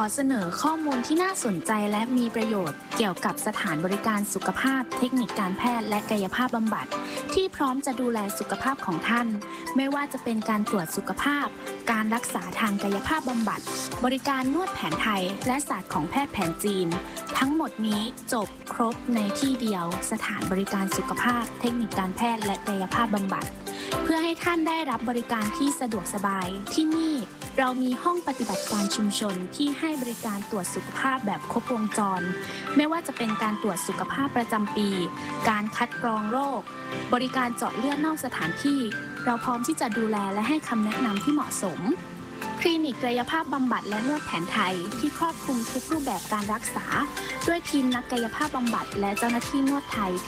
เสนอข้อมูลที่น่าสนใจและมีประโยชน์เกี่ยวกับสถานบริการสุขภาพเทคนิคการแพทย์และกายภาพบำบัดที่พร้อมจะดูแลสุขภาพของท่านไม่ว่าจะเป็นการตรวจสุขภาพการรักษาทางกายภาพบำบัดบริการนวดแผนไทยและศาสตร์ของแพทย์แผนจีนทั้งหมดนี้จบครบในที่เดียวสถานบริการสุขภาพเทคนิคการแพทย์และกายภาพบำบัดเพื่อให้ท่านได้รับบริการที่สะดวกสบายที่นี่เรามีห้องปฏิบัติการชุมชนที่ให้บริการตรวจสุขภาพแบบครบวงจรไม่ว่าจะเป็นการตรวจสุขภาพประจำปีการคัดกรองโรคบริการเจาะเลือดนอกสถานที่เราพร้อมที่จะดูแลและให้คำแนะนำที่เหมาะสมคลินิกกายภาพบำบัดและนวดแผนไทยที่ครอบคลุมทุกรูปแบบการรักษาด้วยทีมนักกายภาพบำบัดและเจ้าหน้าที่นวดไทย